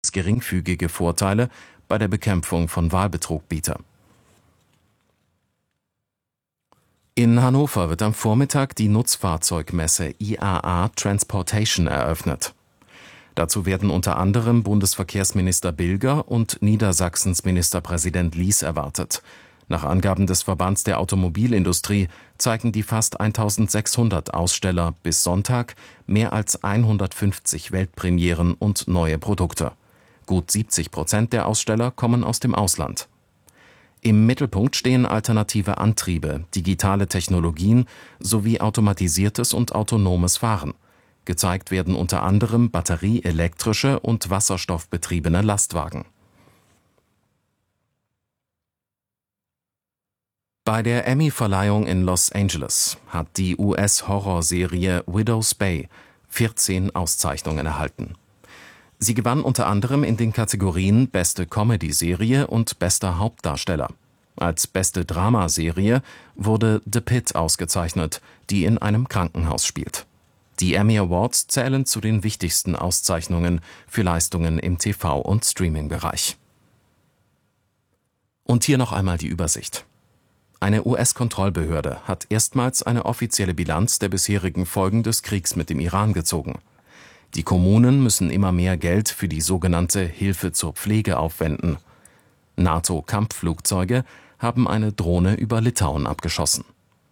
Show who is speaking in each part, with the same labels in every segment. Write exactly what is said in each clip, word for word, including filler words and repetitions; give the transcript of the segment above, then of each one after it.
Speaker 1: geringfügige Vorteile bei der Bekämpfung von Wahlbetrug biete. In Hannover wird am Vormittag die Nutzfahrzeugmesse I A A Transportation eröffnet. Dazu werden unter anderem Bundesverkehrsminister Bilger und Niedersachsens Ministerpräsident Lies erwartet. Nach Angaben des Verbands der Automobilindustrie zeigen die fast eintausendsechshundert Aussteller bis Sonntag mehr als hundertfünfzig Weltpremieren und neue Produkte. Gut siebzig Prozent der Aussteller kommen aus dem Ausland. Im Mittelpunkt stehen alternative Antriebe, digitale Technologien sowie automatisiertes und autonomes Fahren. Gezeigt werden unter anderem batterieelektrische und wasserstoffbetriebene Lastwagen. Bei der Emmy-Verleihung in Los Angeles hat die U S-Horrorserie Widow's Bay vierzehn Auszeichnungen erhalten. Sie gewann unter anderem in den Kategorien Beste Comedy-Serie und Bester Hauptdarsteller. Als beste Dramaserie wurde The Pitt ausgezeichnet, die in einem Krankenhaus spielt. Die Emmy Awards zählen zu den wichtigsten Auszeichnungen für Leistungen im T V- und Streaming-Bereich. Und hier noch einmal die Übersicht. Eine U S-Kontrollbehörde hat erstmals eine offizielle Bilanz der bisherigen Folgen des Kriegs mit dem Iran gezogen. Die Kommunen müssen immer mehr Geld für die sogenannte Hilfe zur Pflege aufwenden. NATO-Kampfflugzeuge haben eine Drohne über Litauen abgeschossen.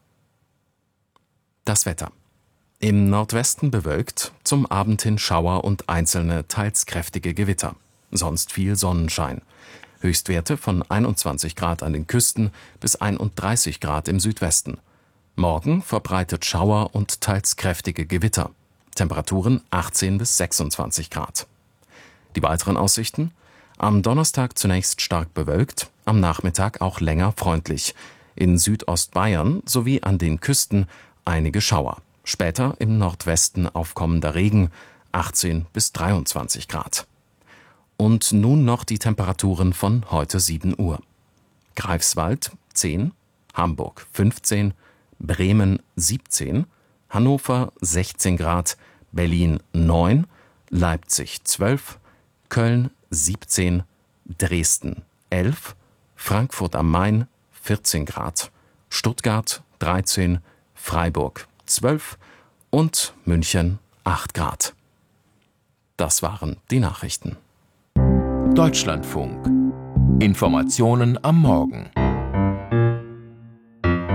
Speaker 1: Das Wetter. Im Nordwesten bewölkt, zum Abend hin Schauer und einzelne, teils kräftige Gewitter. Sonst viel Sonnenschein. Höchstwerte von einundzwanzig Grad an den Küsten bis einunddreißig Grad im Südwesten. Morgen verbreitet Schauer und teils kräftige Gewitter. Temperaturen achtzehn bis sechsundzwanzig Grad. Die weiteren Aussichten? Am Donnerstag zunächst stark bewölkt, am Nachmittag auch länger freundlich. In Südostbayern sowie an den Küsten einige Schauer. Später im Nordwesten aufkommender Regen, achtzehn bis dreiundzwanzig Grad. Und nun noch die Temperaturen von heute sieben Uhr. Greifswald zehn, Hamburg fünfzehn, Bremen siebzehn, Hannover sechzehn Grad, Berlin neun, Leipzig zwölf, Köln siebzehn, Dresden elf, Frankfurt am Main vierzehn Grad, Stuttgart dreizehn, Freiburg zwölf und München acht Grad. Das waren die Nachrichten.
Speaker 2: Deutschlandfunk. Informationen am Morgen.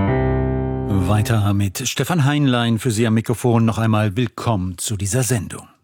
Speaker 3: Weiter mit Stefan Heinlein für Sie am Mikrofon. Noch einmal willkommen zu dieser Sendung.